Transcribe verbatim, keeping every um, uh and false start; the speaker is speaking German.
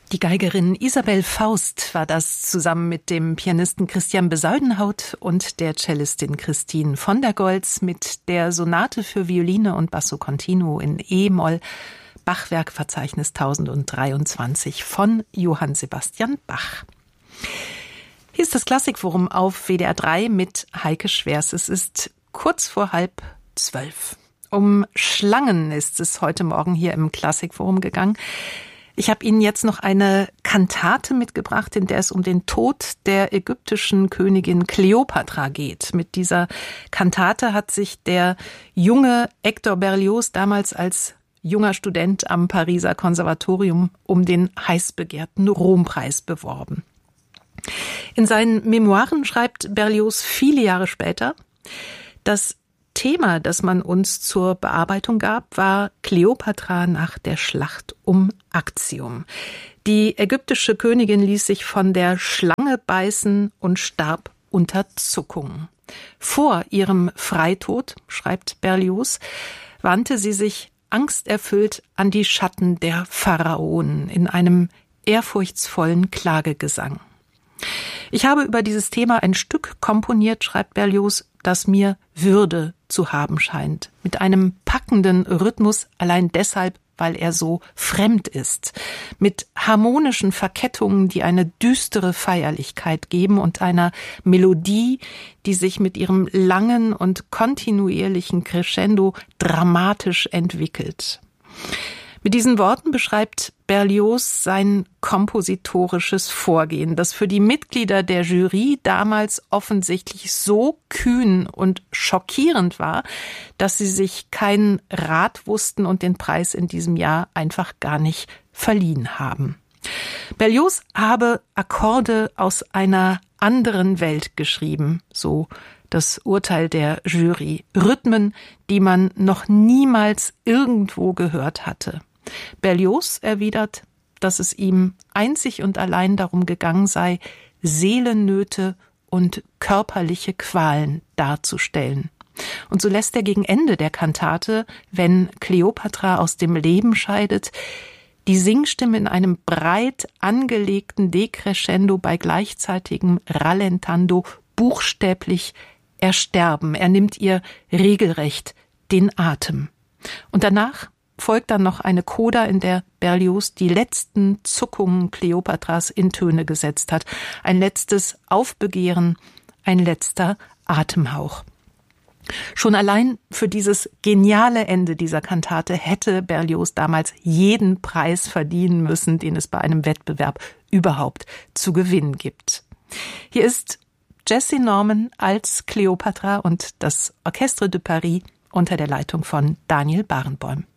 Die Geigerin Isabel Faust war das zusammen mit dem Pianisten Christian Besuidenhout und der Cellistin Christine von der Goltz mit der Sonate für Violine und Basso Continuo in E-Moll, Bachwerkverzeichnis tausenddreiundzwanzig von Johann Sebastian Bach. Hier ist das Klassikforum auf W D R drei mit Heike Schwers. Es ist kurz vor halb zwölf. Um Schlangen ist es heute Morgen hier im Klassikforum gegangen. Ich habe Ihnen jetzt noch eine Kantate mitgebracht, in der es um den Tod der ägyptischen Königin Kleopatra geht. Mit dieser Kantate hat sich der junge Hector Berlioz damals als junger Student am Pariser Konservatorium um den heiß begehrten Rompreis beworben. In seinen Memoiren schreibt Berlioz viele Jahre später, das Thema, das man uns zur Bearbeitung gab, war Kleopatra nach der Schlacht um Actium. Die ägyptische Königin ließ sich von der Schlange beißen und starb unter Zuckungen. Vor ihrem Freitod, schreibt Berlioz, wandte sie sich angsterfüllt an die Schatten der Pharaonen in einem ehrfurchtsvollen Klagegesang. Ich habe über dieses Thema ein Stück komponiert, schreibt Berlioz, das mir Würde zu haben scheint, mit einem packenden Rhythmus, allein deshalb, weil er so fremd ist, mit harmonischen Verkettungen, die eine düstere Feierlichkeit geben und einer Melodie, die sich mit ihrem langen und kontinuierlichen Crescendo dramatisch entwickelt. Mit diesen Worten beschreibt Berlioz sein kompositorisches Vorgehen, das für die Mitglieder der Jury damals offensichtlich so kühn und schockierend war, dass sie sich keinen Rat wussten und den Preis in diesem Jahr einfach gar nicht verliehen haben. Berlioz habe Akkorde aus einer anderen Welt geschrieben, so das Urteil der Jury, Rhythmen, die man noch niemals irgendwo gehört hatte. Berlioz erwidert, dass es ihm einzig und allein darum gegangen sei, Seelennöte und körperliche Qualen darzustellen. Und so lässt er gegen Ende der Kantate, wenn Kleopatra aus dem Leben scheidet, die Singstimme in einem breit angelegten Decrescendo bei gleichzeitigem Rallentando buchstäblich ersterben. Er nimmt ihr regelrecht den Atem. Und danach folgt dann noch eine Coda, in der Berlioz die letzten Zuckungen Kleopatras in Töne gesetzt hat. Ein letztes Aufbegehren, ein letzter Atemhauch. Schon allein für dieses geniale Ende dieser Kantate hätte Berlioz damals jeden Preis verdienen müssen, den es bei einem Wettbewerb überhaupt zu gewinnen gibt. Hier ist Jessye Norman als Kleopatra und das Orchestre de Paris unter der Leitung von Daniel Barenboim.